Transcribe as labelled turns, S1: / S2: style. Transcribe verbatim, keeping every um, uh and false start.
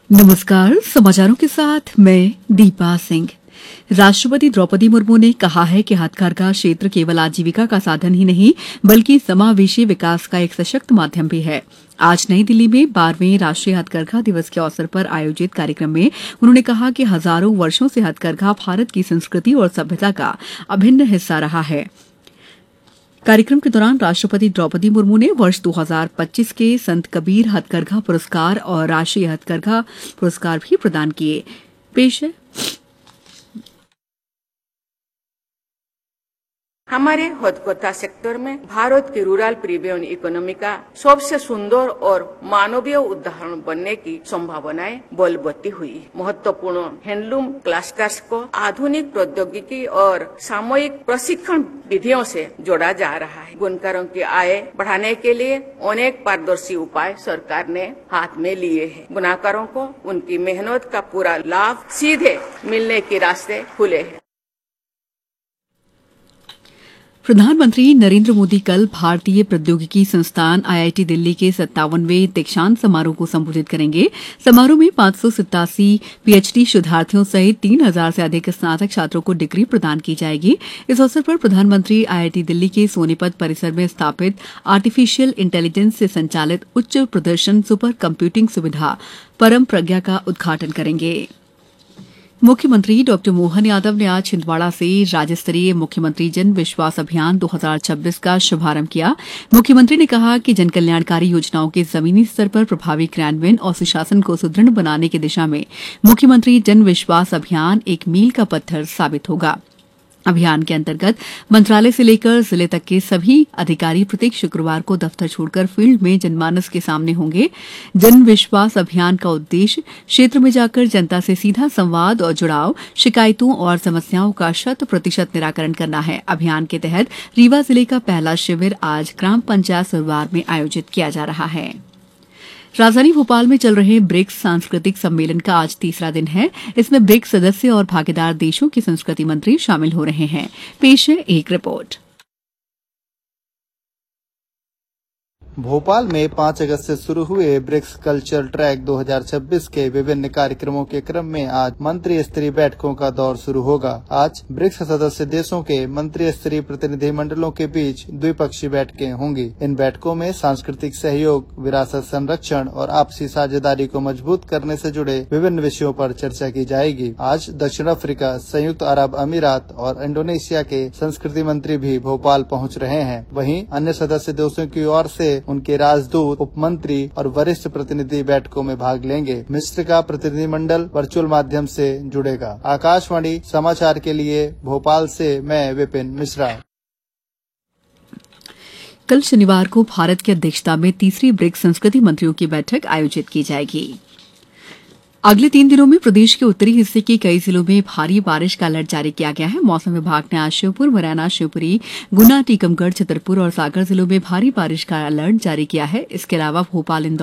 S1: नमस्कार, समाचारों के साथ मैं दीपा सिंह। राष्ट्रपति द्रौपदी मुर्मू ने कहा है कि हथकरघा क्षेत्र केवल आजीविका का साधन ही नहीं बल्कि समावेशी विकास का एक सशक्त माध्यम भी है। आज नई दिल्ली में बारहवें राष्ट्रीय हथकरघा दिवस के अवसर पर आयोजित कार्यक्रम में उन्होंने कहा कि हजारों वर्षों से हथकरघा भारत की संस्कृति और सभ्यता का अभिन्न हिस्सा रहा है। कार्यक्रम के दौरान राष्ट्रपति द्रौपदी मुर्मू ने वर्ष दो हज़ार पच्चीस के संत कबीर हथकरघा पुरस्कार और राष्ट्रीय हथकरघा पुरस्कार भी प्रदान किए। पेश है
S2: हमारे हथकरघा सेक्टर में भारत की रूरल प्रीमियम इकोनॉमी का सबसे सुंदर और मानवीय उदाहरण बनने की संभावनाएं बलवती हुई। महत्वपूर्ण हैंडलूम क्लस्टर्स को आधुनिक प्रौद्योगिकी और सामूहिक प्रशिक्षण विधियों से जोड़ा जा रहा है। बुनकरों की आय बढ़ाने के लिए अनेक पारदर्शी उपाय सरकार ने हाथ में लिए हैं। बुनकरों को उनकी मेहनत का पूरा लाभ सीधे मिलने के रास्ते खुले हैं।
S1: प्रधानमंत्री नरेंद्र मोदी कल भारतीय प्रौद्योगिकी संस्थान आईआईटी दिल्ली के सत्तावनवें दीक्षांत समारोह को संबोधित करेंगे। समारोह में पांच सौ सतासी पीएचडी शोधार्थियों सहित तीन हजार से अधिक स्नातक छात्रों को डिग्री प्रदान की जाएगी। इस अवसर पर प्रधानमंत्री आईआईटी दिल्ली के सोनीपत परिसर में स्थापित आर्टिफिशियल इंटेलिजेंस से संचालित उच्च प्रदर्शन सुपर कंप्यूटिंग सुविधा परम प्रज्ञा का उद्घाटन करेंगे। मुख्यमंत्री डॉक्टर मोहन यादव ने आज छिंदवाड़ा से राज्य स्तरीय मुख्यमंत्री जन विश्वास अभियान दो हज़ार छब्बीस का शुभारंभ किया। मुख्यमंत्री ने कहा कि जन कल्याणकारी योजनाओं के जमीनी स्तर पर प्रभावी क्रियान्वयन और सुशासन को सुदृढ़ बनाने की दिशा में मुख्यमंत्री जन विश्वास अभियान एक मील का पत्थर साबित होगा। अभियान के अंतर्गत मंत्रालय से लेकर जिले तक के सभी अधिकारी प्रत्येक शुक्रवार को दफ्तर छोड़कर फील्ड में जनमानस के सामने होंगे। जन विश्वास अभियान का उद्देश्य क्षेत्र में जाकर जनता से सीधा संवाद और जुड़ाव, शिकायतों और समस्याओं का शत प्रतिशत निराकरण करना है। अभियान के तहत रीवा जिले का पहला शिविर आज ग्राम पंचायत सुरवार में आयोजित किया जा रहा है। राजधानी भोपाल में चल रहे ब्रिक्स सांस्कृतिक सम्मेलन का आज तीसरा दिन है। इसमें ब्रिक्स सदस्य और भागीदार देशों के संस्कृति मंत्री शामिल हो रहे हैं। पेश है एक रिपोर्ट।
S3: भोपाल में पाँच अगस्त से शुरू हुए ब्रिक्स कल्चर ट्रैक दो हज़ार छब्बीस के विभिन्न कार्यक्रमों के क्रम में आज मंत्री स्तरीय बैठकों का दौर शुरू होगा। आज ब्रिक्स सदस्य देशों के मंत्री स्तरीय प्रतिनिधि मंडलों के बीच द्विपक्षीय बैठकें होंगी। इन बैठकों में सांस्कृतिक सहयोग, विरासत संरक्षण और आपसी साझेदारी को मजबूत करने से जुड़े विभिन्न विषयों पर चर्चा की जाएगी। आज दक्षिण अफ्रीका, संयुक्त अरब अमीरात और इंडोनेशिया के संस्कृति मंत्री भी भोपाल पहुँच रहे हैं। वहीं अन्य सदस्य देशों की ओर से उनके राजदूत, उप मंत्री और वरिष्ठ प्रतिनिधि बैठकों में भाग लेंगे। मिस्र का प्रतिनिधिमंडल वर्चुअल माध्यम से जुड़ेगा। आकाशवाणी समाचार के लिए भोपाल से मैं विपिन मिश्रा।
S1: कल शनिवार को भारत की अध्यक्षता में तीसरी ब्रिक्स संस्कृति मंत्रियों की बैठक आयोजित की जाएगी। अगले तीन दिनों में प्रदेश के उत्तरी हिस्से के कई जिलों में भारी बारिश का अलर्ट जारी किया गया है। मौसम विभाग ने आज श्योपुर, मुरैना, शिवपुरी, गुना, टीकमगढ़, छतरपुर और सागर जिलों में भारी बारिश का अलर्ट जारी किया है। इसके अलावा भोपाल, इंदौर